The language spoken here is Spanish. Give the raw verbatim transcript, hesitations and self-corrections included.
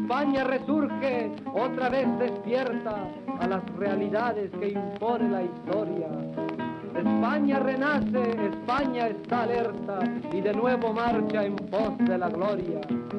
España resurge, otra vez despierta a las realidades que impone la historia. España renace, España está alerta y de nuevo marcha en pos de la gloria.